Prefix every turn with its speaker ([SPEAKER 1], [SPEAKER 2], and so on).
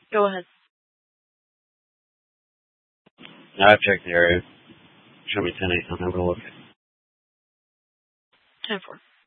[SPEAKER 1] Go ahead.
[SPEAKER 2] I've checked the area. Show me 10-8. I'm having a look.
[SPEAKER 1] 10-4.